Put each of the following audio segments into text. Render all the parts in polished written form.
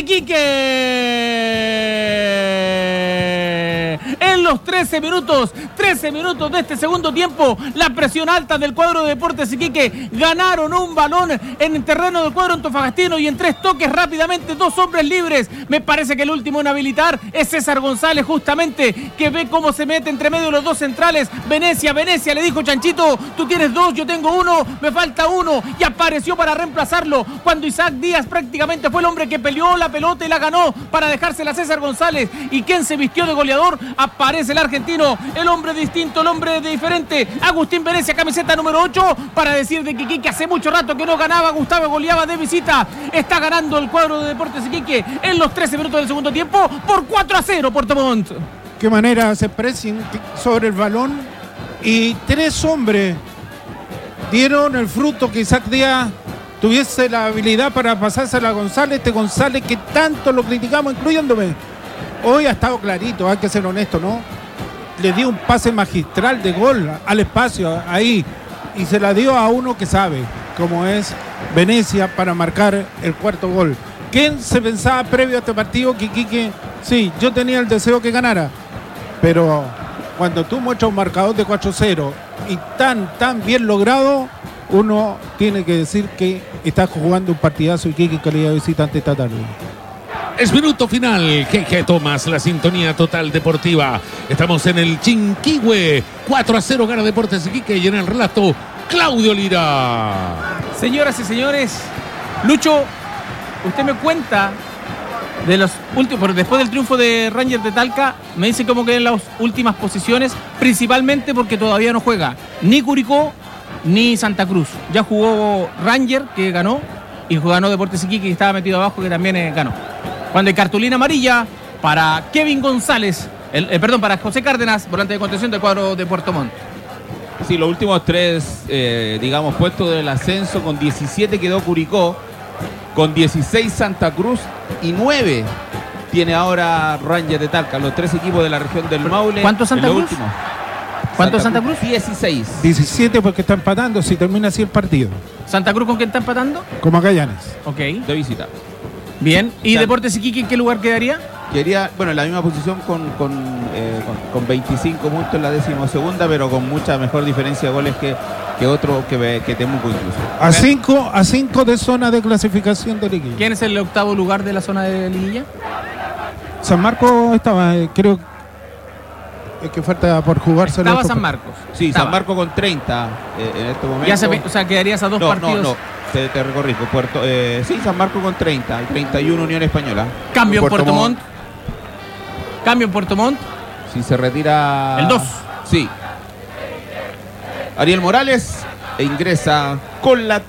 Iquique. En los 13 minutos de este segundo tiempo, la presión alta del cuadro de Deportes Iquique, ganaron un balón en el terreno del cuadro antofagastino y en 3 toques rápidamente, 2 hombres libres. Me parece que el último en habilitar es César González, justamente, que ve cómo se mete entre medio de los 2 centrales. Venecia, le dijo Chanchito, tú tienes 2, yo tengo 1, me falta 1, y apareció para reemplazarlo cuando Isaac Díaz prácticamente fue el hombre que peleó la pelota y la ganó para dejársela a César González. ¿Y quién se vistió de goleador? Aparece el argentino, el hombre distinto, el hombre diferente, Agustín Venecia, camiseta número 8, para decir de que Iquique hace mucho rato que no ganaba, Gustavo goleaba de visita. Está ganando el cuadro de Deportes Iquique en los 13 minutos del segundo tiempo por 4-0 Puerto Montt. Qué manera hace pressing sobre el balón y 3 hombres dieron el fruto que Isaac Díaz tuviese la habilidad para pasársela a González. Este González que tanto lo criticamos, incluyéndome. Hoy ha estado clarito, hay que ser honesto, ¿no? Le dio un pase magistral de gol al espacio, ahí, y se la dio a uno que sabe, como es Venecia, para marcar el 4º gol. ¿Quién se pensaba previo a este partido que Iquique, sí, yo tenía el deseo que ganara, pero cuando tú muestras un marcador de 4-0 y tan bien logrado, uno tiene que decir que está jugando un partidazo Iquique en calidad de visitante esta tarde. Es minuto final. Jeje Tomás, la sintonía total deportiva. Estamos en el Chinquihue. 4-0 gana Deportes Iquique y en el relato Claudio Lira. Señoras y señores, Lucho, usted me cuenta de los últimos, después del triunfo de Rangers de Talca, me dice cómo quedan las últimas posiciones, principalmente porque todavía no juega ni Curicó ni Santa Cruz. Ya jugó Rangers, que ganó, y ganó Deportes Iquique, que estaba metido abajo, que también ganó. Cuando hay cartulina amarilla para Kevin González, para José Cárdenas, volante de contención del cuadro de Puerto Montt. Sí, los últimos 3, puestos del ascenso, con 17 quedó Curicó, con 16 Santa Cruz y 9 tiene ahora Rangers de Talca, los 3 equipos de la región del Maule. ¿Cuántos Santa Cruz? ¿Cuántos Santa Cruz? 16. 17 porque está empatando, si termina así el partido. ¿Santa Cruz con quién está empatando? Con Magallanes. Ok. De visita. Bien, ¿y Deportes Iquique en qué lugar quedaría? Quedaría, en la misma posición con 25 puntos en la 12ª, pero con mucha mejor diferencia de goles que otro, que Temuco incluso. A 5 de zona de clasificación de liguilla. ¿Quién es el 8º lugar de la zona de liguilla? San Marcos estaba, creo que falta por jugarse. Estaba San Marcos. Sí, estaba. San Marcos con 30 en este momento. O sea, quedarías a 2 partidos. No, te recorrijo. Sí, San Marcos con 30 y 31 Unión Española. Cambio en Puerto Montt. Cambio en Puerto Montt. Si se retira... El 2. Sí. Ariel Morales ingresa con la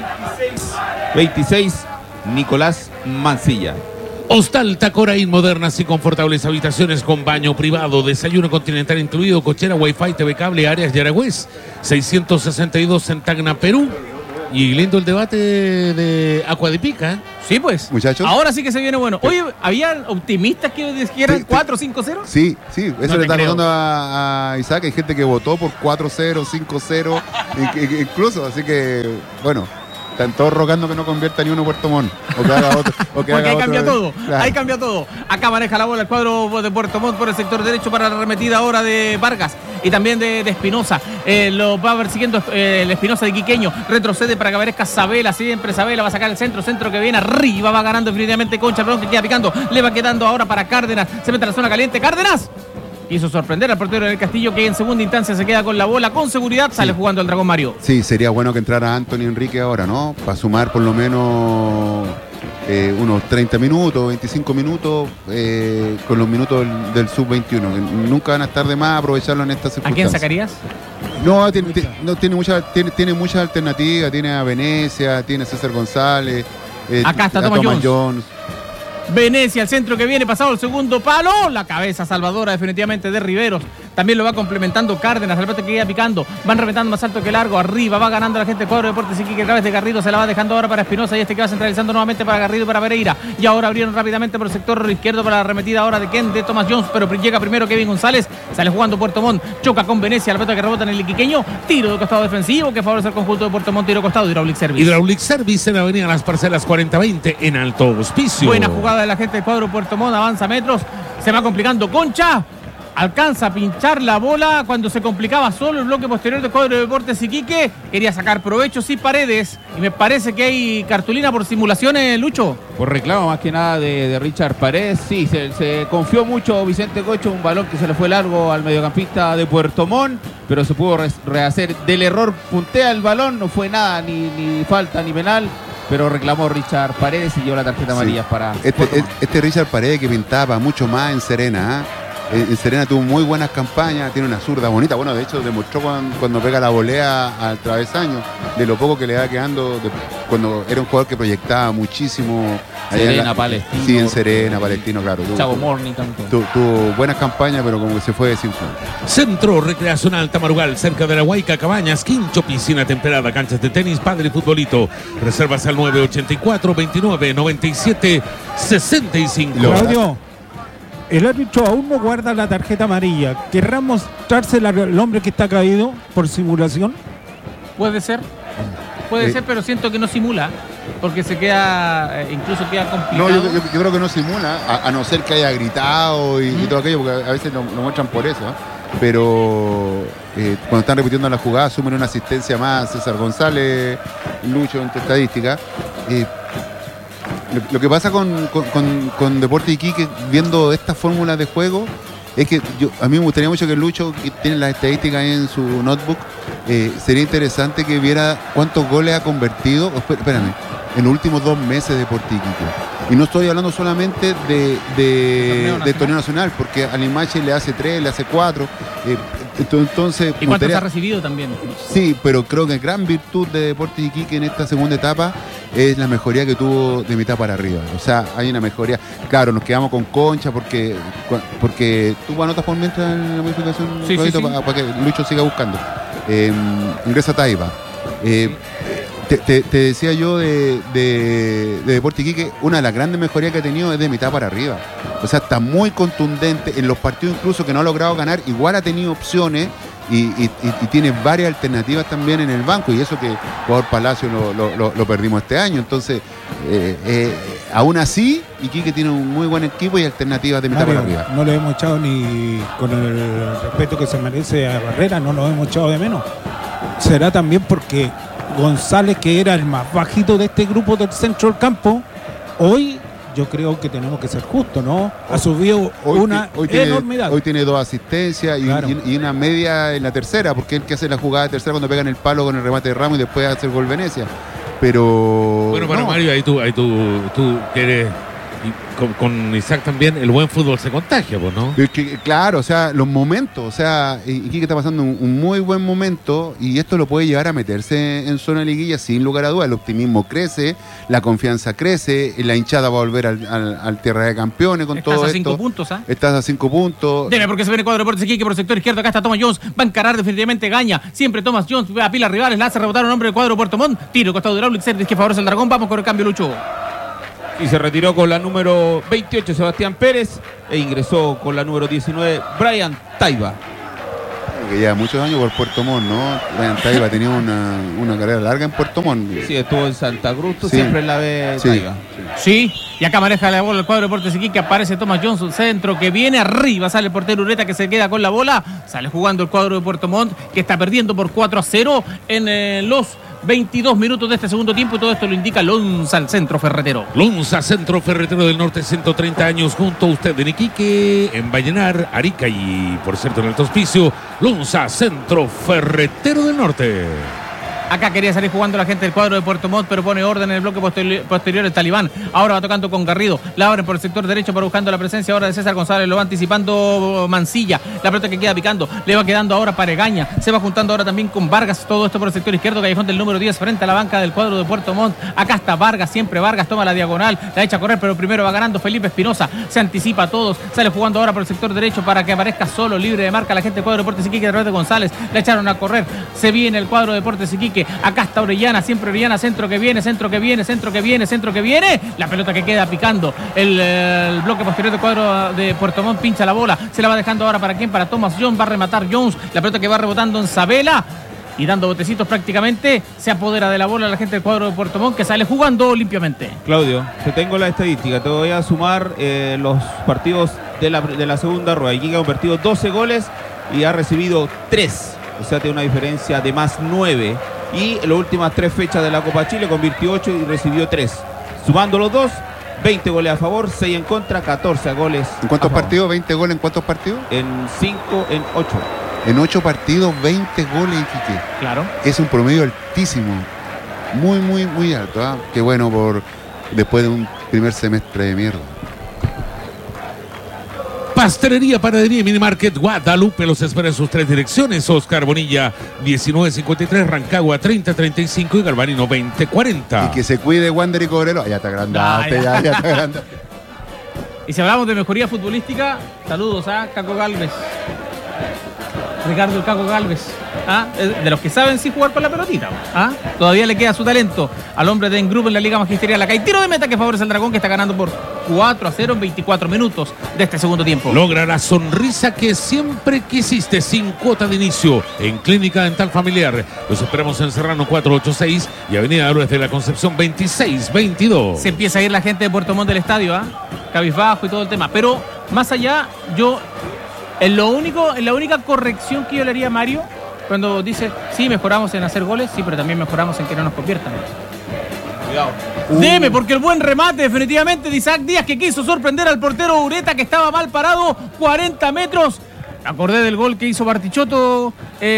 26 Nicolás Mancilla. Hostal Tacoraín, modernas y confortables habitaciones con baño privado, desayuno continental incluido, cochera, wifi, TV cable, áreas Yaragüez, 662 en Tacna, Perú. Y lindo el debate de Agua de Pica, ¿eh? Sí, pues. Muchachos. Ahora sí que se viene bueno. Oye, ¿había optimistas que dijeran 4-5-0? Sí, eso no le está creo. contando a Isaac. Hay gente que votó por 4-0, 5-0, incluso. Así que, bueno, están todos rogando que no convierta ni uno Puerto Montt. O que haga otro. Porque ahí cambia todo. Claro. Ahí cambia todo. Acá maneja la bola el cuadro de Puerto Montt por el sector derecho para la arremetida ahora de Vargas y también de Espinosa. Lo va persiguiendo el Espinosa de Quiqueño. Retrocede para que aparezca Sabela. Siempre Sabela va a sacar el centro que viene arriba. Va ganando definitivamente Concha. Perdón, que queda picando. Le va quedando ahora para Cárdenas. Se mete a la zona caliente. ¡Cárdenas! Quiso sorprender al portero del Castillo, que en segunda instancia se queda con la bola con seguridad. Sale jugando el Dragón Mario. Sí, sería bueno que entrara Anthony Enrique ahora, ¿no? Para sumar por lo menos unos 30 minutos, 25 minutos con los minutos del sub-21. Que nunca van a estar de más aprovecharlo en estas circunstancias. ¿A quién sacarías? No, tiene muchas alternativas. Tiene a Venecia, tiene a César González. Acá está Thomas Jones. Venecia, el centro que viene, pasado el segundo palo. La cabeza salvadora definitivamente de Riveros. También lo va complementando Cárdenas, el bote que queda picando. Van reventando más alto que largo. Arriba va ganando la gente del cuadro de Deportes Iquique a través de Garrido. Se la va dejando ahora para Espinosa y este que va centralizando nuevamente para Garrido y para Pereira. Y ahora abrieron rápidamente por el sector izquierdo para la arremetida ahora de Ken, de Thomas Jones. Pero llega primero Kevin González. Sale jugando Puerto Montt. Choca con Venecia. La pelota que rebota en el iquiqueño. Tiro de costado defensivo que favorece al conjunto de Puerto Montt. Tiro costado de Hydraulic Service. Hydraulic Service en Avenida Las Parcelas 4020 en Alto Hospicio. Buena jugada de la gente del cuadro Puerto Montt. Avanza metros. Se va complicando Concha. Alcanza a pinchar la bola cuando se complicaba solo el bloque posterior del cuadro de Deportes Iquique. Quería sacar provecho, sí, Paredes. Y me parece que hay cartulina por simulaciones, Lucho. Por reclamo más que nada de Richard Paredes. Sí, se confió mucho Vicente Cocho. Un balón que se le fue largo al mediocampista de Puerto Montt. Pero se pudo rehacer del error. Puntea el balón. No fue nada, ni falta, ni penal. Pero reclamó Richard Paredes y llevó la tarjeta amarilla para... Este Richard Paredes que pintaba mucho más en Serena, En Serena tuvo muy buenas campañas, tiene una zurda bonita. Bueno, de hecho demostró cuando pega la volea al travesaño, de lo poco que le va quedando, cuando era un jugador que proyectaba muchísimo. Serena, Palestino. Sí, en Serena, Palestino, claro. Chavo Morni también. Tuvo buenas campañas, pero como que se fue desinflando. Centro Recreacional Tamarugal, cerca de la Huayca, Cabañas, Quincho, piscina temperada, canchas de tenis, padre y futbolito. Reservas al 984-29-97-65. Claudio, el árbitro aún no guarda la tarjeta amarilla. ¿Querrá mostrársela al hombre que está caído por simulación? Puede ser. Puede ser, pero siento que no simula, porque se queda, incluso queda complicado. No, yo creo que no simula, a no ser que haya gritado y todo aquello, porque a veces lo muestran por eso, ¿eh? Pero cuando están repitiendo la jugada, asumen una asistencia más César González, Lucho en tu estadística. Lo que pasa con Deportes Iquique, viendo esta fórmula de juego, es que a mí me gustaría mucho que Lucho, que tiene las estadísticas ahí en su notebook, sería interesante que viera cuántos goles ha convertido, espérame, en los últimos 2 meses de Deportes Iquique. Y no estoy hablando solamente de torneo nacional, porque a Limache le hace 3, le hace 4. Entonces, ¿y cuántos ha recibido también? Sí, pero creo que gran virtud de Deportes Iquique en esta segunda etapa es la mejoría que tuvo de mitad para arriba. O sea, hay una mejoría. Claro, nos quedamos con Concha porque tú anotas por mientras en la modificación, sí. Para que Lucho siga buscando. Ingresa Taiba. Te decía yo de Deportes Iquique, una de las grandes mejorías que ha tenido es de mitad para arriba. O sea, está muy contundente en los partidos incluso que no ha logrado ganar, igual ha tenido opciones y tiene varias alternativas también en el banco, y eso que el jugador Palacio lo perdimos este año. Entonces, aún así, Iquique tiene un muy buen equipo y alternativas de mitad para arriba. No le hemos echado, ni con el respeto que se merece a Barrera, no lo hemos echado de menos. Será también porque González, que era el más bajito de este grupo del centro del campo, hoy yo creo que tenemos que ser justos, ¿no? Ha subido una enormidad. Hoy tiene 2 asistencias claro, y una media en la tercera, porque es el que hace la jugada de tercera cuando pegan el palo con el remate de Ramos y después hace el gol Venecia. Pero bueno, para Mario, ahí tú quieres. Y con Isaac también el buen fútbol se contagia, pues, ¿no? Claro, o sea, los momentos, o sea, Iquique está pasando un muy buen momento y esto lo puede llevar a meterse en zona de liguilla sin lugar a dudas. El optimismo crece, la confianza crece, la hinchada va a volver al Tierra de Campeones con todo esto. Estás a 5 puntos, ¿ah? Estás a 5 puntos. Debe, porque se viene el cuadro de Deportes Iquique por el sector izquierdo. Acá está Thomas Jones, va a encarar definitivamente Gaña. Siempre Thomas Jones a pila rivales, la hace rebotar un hombre del cuadro de Puerto Montt. Tiro costado de Hydraulic Service que favorece al Dragón. Vamos con el cambio, Lucho. Y se retiró con la número 28 Sebastián Pérez e ingresó con la número 19 Brian Taiba. Que lleva muchos años por Puerto Montt, ¿no? Brian Taiba tenía una carrera larga en Puerto Montt. Sí, estuvo en Santa Cruz, siempre en la B Taiba. Sí, y acá maneja la bola el cuadro de Deportes Iquique, aparece Thomas Johnson, centro que viene arriba, sale el portero Ureta que se queda con la bola, sale jugando el cuadro de Puerto Montt que está perdiendo por 4-0 en los 22 minutos de este segundo tiempo, y todo esto lo indica Lonza, el centro ferretero. Lonza, centro ferretero del norte, 130 años junto a usted en Iquique, en Vallenar, Arica y, por cierto, en Alto Hospicio. Lonza, centro ferretero del norte. Acá quería salir jugando la gente del cuadro de Puerto Montt, pero pone orden en el bloque posterior el Talibán. Ahora va tocando con Garrido. La abren por el sector derecho para buscando la presencia ahora de César González. Lo va anticipando Mancilla. La pelota que queda picando. Le va quedando ahora Paregaña. Se va juntando ahora también con Vargas. Todo esto por el sector izquierdo. Callejón del número 10 frente a la banca del cuadro de Puerto Montt. Acá está Vargas. Siempre Vargas toma la diagonal. La echa a correr, pero primero va ganando Felipe Espinosa. Se anticipa a todos. Sale jugando ahora por el sector derecho para que aparezca solo, libre de marca la gente del cuadro de Deportes Iquique a través de González. La echaron a correr. Se viene el cuadro de Deportes Iquique. Acá está Orellana. Siempre Orellana. Centro que viene. Centro que viene. Centro que viene. Centro que viene. La pelota que queda picando. El bloque posterior del cuadro de Puerto Montt pincha la bola. Se la va dejando ahora para quién. Para Thomas Jones. Va a rematar Jones. La pelota que va rebotando en Sabela. Y dando botecitos prácticamente, se apodera de la bola la gente del cuadro de Puerto Montt, que sale jugando limpiamente. Claudio, te tengo la estadística, te voy a sumar los partidos de la segunda rueda. Iquique ha convertido 12 goles y ha recibido 3, o sea, tiene una diferencia de más 9. Y en las últimas 3 fechas de la Copa Chile convirtió 8 y recibió 3. Sumando los dos, 20 goles a favor, 6 en contra, 14 goles. ¿En cuántos partidos? ¿20 goles en cuántos partidos? En 5, en 8. En 8 partidos, 20 goles, Iquique. Claro. Es un promedio altísimo. Muy, muy, muy alto. ¿Eh? Qué bueno después de un primer semestre de mierda. Pastelería, panadería y minimarket Guadalupe los espera en sus 3 direcciones. Oscar Bonilla 1953, Rancagua 3035 y Galvarino 2040. Y que se cuide Wander y Cobreloa. Ya está agrandaste, ya está agrandaste. Y si hablamos de mejoría futbolística, saludos a Caco Galvez. Ricardo el Caco Galvez, de los que saben sí jugar con la pelotita. Todavía le queda su talento al hombre de Engrup en la Liga Magisterial. Acá hay tiro de meta que favorece al Dragón, que está ganando por 4-0 en 24 minutos de este segundo tiempo. Logra la sonrisa que siempre quisiste sin cuota de inicio en Clínica Dental Familiar. Los esperamos en Serrano 486 y Avenida Héroes de la Concepción 2622. Se empieza a ir la gente de Puerto Montt del estadio, cabizbajo y todo el tema. Pero más allá, en la única corrección que yo le haría a Mario, cuando dice, sí, mejoramos en hacer goles, sí, pero también mejoramos en que no nos conviertan. Cuidado. Deme, porque el buen remate definitivamente de Isaac Díaz, que quiso sorprender al portero Ureta, que estaba mal parado, 40 metros. Me acordé del gol que hizo Bartichotto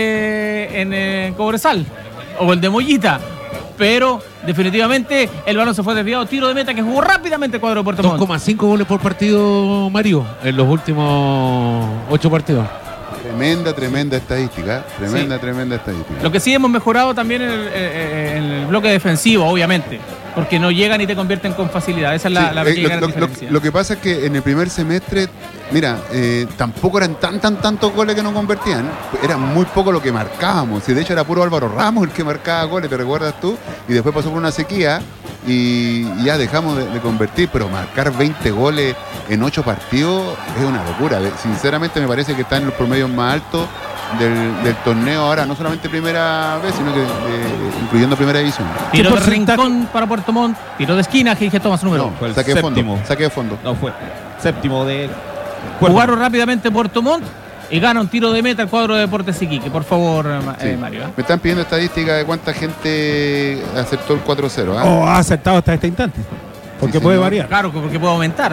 en Cobresal, o el de Mollita. Pero definitivamente el balón se fue desviado. Tiro de meta que jugó rápidamente el cuadro de Puerto Montt. 2,5 goles por partido, Mario, en los últimos 8 partidos. Tremenda estadística. Tremenda estadística. Lo que sí hemos mejorado también en el bloque defensivo, obviamente. Porque no llegan y te convierten con facilidad. Esa es la pequeña diferencia. Lo que pasa es que en el primer semestre, mira, tampoco eran tantos goles que no convertían. Era muy poco lo que marcábamos. Y de hecho era puro Álvaro Ramos el que marcaba goles, ¿te recuerdas tú? Y después pasó por una sequía y ya dejamos de convertir. Pero marcar 20 goles en 8 partidos es una locura. Sinceramente me parece que está en los promedios más altos del torneo ahora, no solamente primera vez, sino que incluyendo primera división. Tiro de rincón para Puerto Montt, tiro de esquina, que dije Tomás número. No, fue el saque de séptimo. fondo. No, fue séptimo de... Jugaron rápidamente Puerto Montt y gana un tiro de meta el cuadro de Deportes Iquique. Por favor, Mario. Me están pidiendo estadística de cuánta gente aceptó el 4-0. O ha aceptado hasta este instante. Porque puede variar. Claro, porque puede aumentar.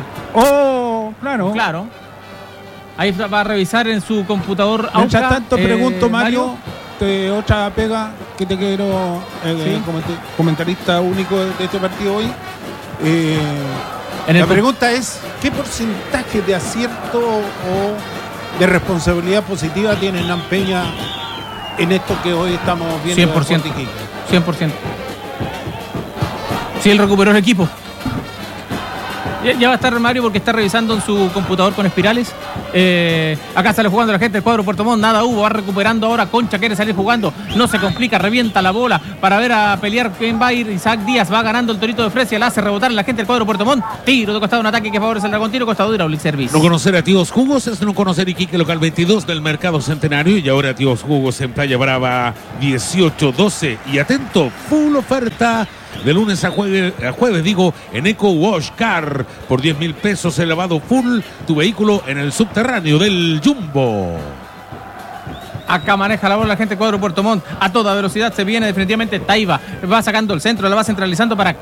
Claro. Ahí va a revisar en su computador. Mientras tanto, pregunto, Mario, otra pega que te quiero, comentarista único de este partido hoy. La pregunta es, ¿qué porcentaje de acierto o de responsabilidad positiva tiene Hernán Peña en esto que hoy estamos viendo? 100%. 100%. Sí, él recuperó el equipo. Ya va a estar Mario porque está revisando en su computador con espirales. Acá sale jugando la gente del cuadro de Puerto Montt. Nada hubo, va recuperando ahora. Concha quiere salir jugando. No se complica, revienta la bola para ver a pelear quién va a ir. Isaac Díaz va ganando el Torito de Fresia. La hace rebotar la gente del cuadro de Puerto Montt. Tiro de costado, un ataque que favorece el Dragón. Tiro costado de Hydraulic Service. No conocer a Tíos Jugos es no conocer Iquique Local 22 del Mercado Centenario. Y ahora Tíos Jugos en Playa Brava 18-12. Y atento, full oferta. De lunes a jueves, en Eco Wash Car por 10.000 pesos el lavado full tu vehículo en el subterráneo del Jumbo. Acá maneja la bola la gente del cuadro Puerto Montt a toda velocidad. Se viene definitivamente Taiba. Va sacando el centro, la va centralizando para